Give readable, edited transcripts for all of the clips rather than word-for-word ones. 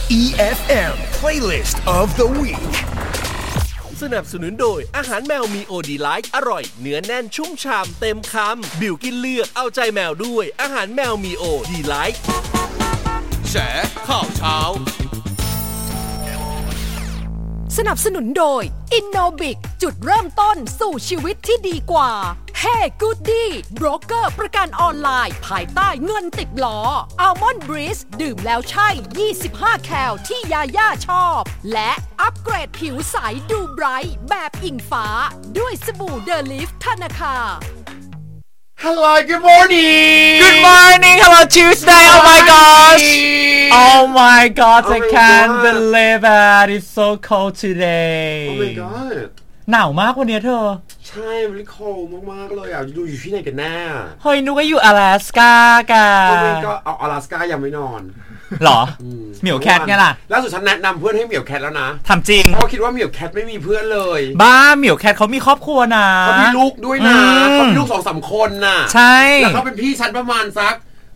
EFM Playlist of the Week สนับสนุนโดยอาหารแมวมีโอดีไลท์อร่อยเนื้อแน่นชุ่มฉ่ำเต็มคำบิวกินเลือกเอาใจแมวด้วยอาหารแมวมีโอดีไลท์แฉข่าวเช้าสนับสนุนโดย Innobic จุดเริ่มต้นสู่ชีวิตที่ดีกว่า Hey Goody โบรกเกอร์ประกันออนไลน์ภายใต้เงินติดล้อ Almond Breeze ดื่มแล้วใช่25แคลที่ยาย่าชอบและอัปเกรดผิวใสดูไบรท์แบบอิงฟ้าด้วยสบู่เดอะลิฟธนาคาร Hello, good morning. Good morning. Hello, Tuesday. Oh my gosh. Oh my god. I can't believe it. It's so cold today. Oh my god. หนาวมากวันนี้เธอใช่มันโคลมากๆเลยอ่ะอยู่ที่ไหนกันแน่เฮ้ยนึกว่าอยู่阿拉斯กากัน Oh my god เอา阿拉斯กายังไม่นอนหรอเหมียวแคทไงล่ะล่าสุดฉันแนะนำเพื่อนให้เหมียวแคทแล้วนะทำจริงเพราะคิดว่าเหมียวแคทไม่มีเพื่อนเลยบ้าเหมียวแคทเขามีครอบครัวนะเขามีลูกด้วยนะเขามีลูก 2-3 คนน่ะใช่แล้วเขาเป็นพี่ฉันประมาณสัก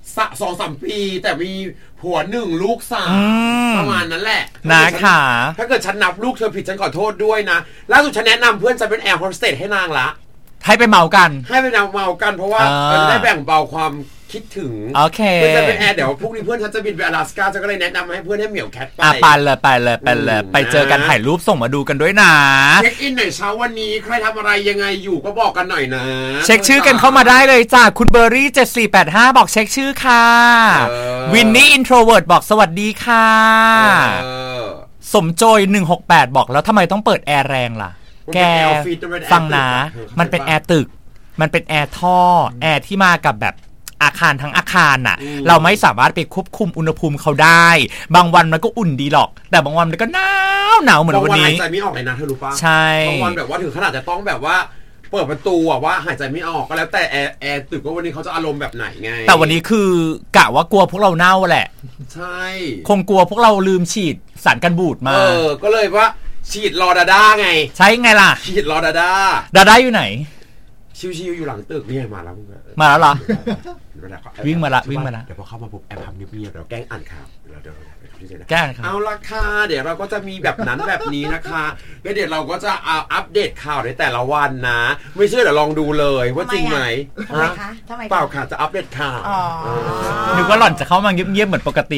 2-3 ปีแต่มีผัว1ลูก3ประมาณนั้นแหละนะค่ะถ้าเกิดฉันนับลูกเธอผิดฉันขอโทษด้วยนะล่าสุดฉันแนะนำเพื่อนจะเป็นแอร์โฮสเตสให้นางละให้ไปเมากันให้ไปเมากันเพราะว่าได้แบ่งเบาความคิดถึงโอเคเพื่อนจะเป็นแอร์เดี๋ยวพรุ่งนี้เพื่อนฉันจะบินไป阿拉斯กาจะก็เลยแนะนำให้เพื่อนให้เหมียวแคทไปเลยไปเจอกันถ่ายรูปส่งมาดูกันด้วยนะเช็คอินหน่อยเช้าวันนี้ใครทำอะไรยังไงอยู่ก็บอกกันหน่อยนะเช็คชื่อกันเข้ามาได้เลยจ้าคุณเบอร์รี่7485บอกเช็คชื่อค่ะวินนี่อินโทรเวิร์ดบอกสวัสดีค่ะสมโจย168บอกแล้วทำไมต้องเปิดแอร์แรงล่ะแกฟังนะมันเป็นแอร์ตึกมันเป็นแอร์ท่อแอร์ที่มากับแบบอาคารทั้งอาคารน่ะเราไม่สามารถไปควบคุมอุณหภูมิเขาได้บางวันมันก็อุ่นดีหรอกแต่บางวันมันก็หนาวเหมือนวันนี้บางวันหายใจไม่ออกเลยนะเธอรู้ป่ะใช่บางวันแบบว่าถึงขนาดจะต้องแบบว่าเปิดประตูอะว่าหายใจไม่ออกก็แล้วแต่แอร์ตึกว่าวันนี้เขาจะอารมณ์แบบไหนไงแต่วันนี้คือกะว่ากลัวพวกเราเน่าแหละใช่คงกลัวพวกเราลืมฉีดสารกันบูดมาก็เลยว่าฉีดรอดาด้าไงใช่ไงล่ะฉีดรอดาด้าอยู่ไหนชิวๆอยู่หลังตึกนี่มาแล้วเหรอวิ่งมาละเดี๋ยวพอเข้ามาปุ๊บแอบทำเงียบๆเราแกล้งอ่านข่าวเดี๋ยวแกล้งครับเอาละค่ะเดี๋ยวเราก็จะมีแบบนั้นแบบนี้นะคะแล้วเดี๋ยวเราก็จะอัปเดตข่าวในแต่ละวันนะไม่เชื่อเดี๋ยวลองดูเลยว่าจริงไหมทำไมคะเปล่าค่ะจะอัปเดตข่าวนึกว่าหล่อนจะเข้ามาเงียบๆเหมือนปกติ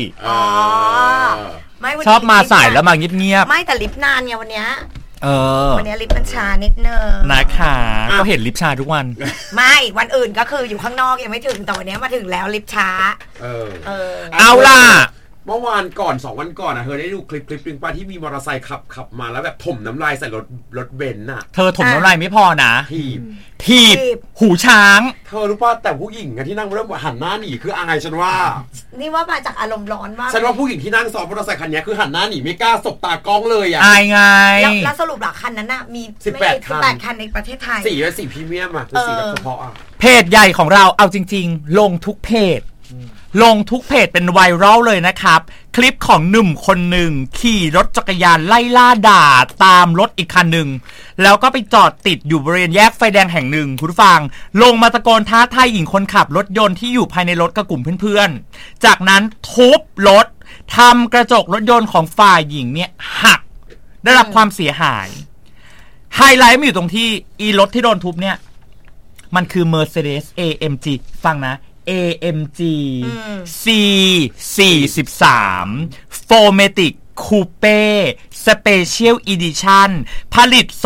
ชอบมาสายแล้วมาเงียบๆไม่แต่ลิฟต์นานไงวันเนี้ยวันนี้ลิฟต์มันช้านิดนึงนะคะก็เห็นลิฟต์ช้าทุกวันไม่วันอื่นก็คืออยู่ข้างนอกยังไม่ถึงแต่วันนี้มาถึงแล้วลิฟต์ช้าเอาล่ะเมื่อวานก่อน2 วันก่อนเธอได้ดูคลิปนึงป่ะที่มีมอเตอร์ไซค์ขับมาแล้วแบบถมน้ำลายใส่รถเบนซ์น่ะเธอถมน้ำลายไม่พอนะทีบหูช้างเธอรู้ป่ะแต่ผู้หญิงที่นั่งเริ่มหันหน้าหนีคืออายฉันว่านี่ว่ามาจากอารมณ์ร้อนมากฉันว่าผู้หญิงที่นั่งซ้อนมอเตอร์ไซค์คันนี้คือหันหน้าหนีไม่กล้าสบตากล้องเลยอายไงแล้วสรุปหลักคันนั้นน่ะมี18คันในประเทศไทยสีพรีเมียมคือสีแบบเฉพาะเพจใหญ่ของเราเอาจริงๆลงทุกเพจเป็นไวรัลเลยนะครับคลิปของหนุ่มคนหนึ่งขี่รถจักรยานไล่ล่าด่าตามรถอีกคันหนึ่งแล้วก็ไปจอดติดอยู่บริเวณแยกไฟแดงแห่งหนึ่งคุณผู้ฟังลงมาตะโกนท้าทายหญิงคนขับรถยนต์ที่อยู่ภายในรถกับกลุ่มเพื่อนๆจากนั้นทุบรถทำกระจกรถยนต์ของฝ่ายหญิงเนี่ยหักได้รับความเสียหายไฮไลท์มันอยู่ตรงที่อีรถที่โดนทุบเนี่ยมันคือ Mercedes AMG ฟังนะAMG C43 4matic Coupe Special Edition ผลิต